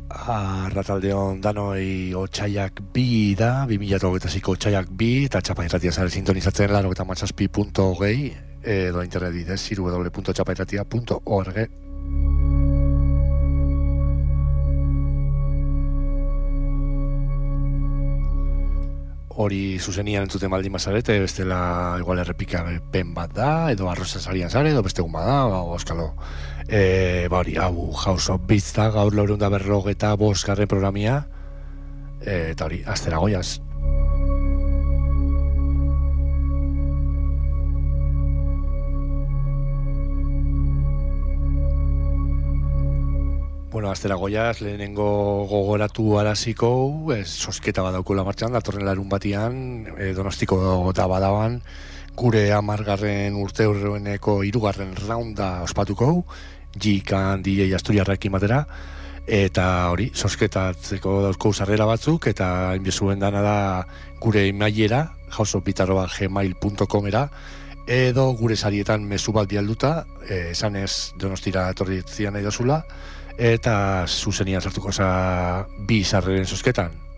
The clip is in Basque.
Arrataldeon danoi otxaiak bi da, 2026ko otxaiak bi, eta Txapa Irratia zare sintonizatzen @mazazpi.hogei, edo internet bidez, www.txapairratia.org. Hori zuzenian entzuten baldin bazarete, bestela igual errepika pen bat da, edo arroza sarian zare, edo beste egun bada, oskalo. Hori, hau House of Beats da, gaur 455 programia, eta hori, astera goiaz. Bueno, astera goiaz, lehenengo gogoratu araziko, sosketa badaukula martxan, datorren larun batian, Donostiko da badaban, gure 10. urte urreneko 3. raunda ospatuko, G-kan DJ Asturiarrekin batera, eta hori, sosketatzeko dauzko sarrera batzuk, eta inbezuen dana da gure emailera, houseofbeat@gmail.com-era, edo gure sarietan mezu bat bialduta, esanez Donostira etorri zian nahi dozula, eta zuzenian sartuko za bi sarreren sosketan.